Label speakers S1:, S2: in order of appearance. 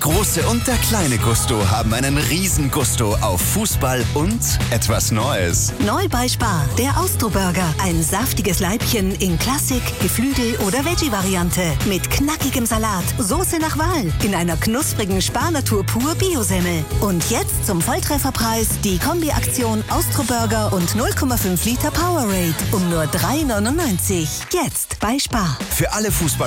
S1: große und der kleine Gusto haben einen riesen Gusto auf Fußball und etwas Neues.
S2: Neu bei Spar, der Austro-Burger. Ein saftiges Leibchen in Klassik, Geflügel oder Veggie-Variante. Mit knackigem Salat, Soße nach Wahl. In einer knusprigen Spar-Natur pur Bio-Semmel. Und jetzt zum Volltrefferpreis die Kombi-Aktion Austro-Burger und 0,5 Liter Powerade um nur 3,99. Jetzt bei Spar.
S1: Für alle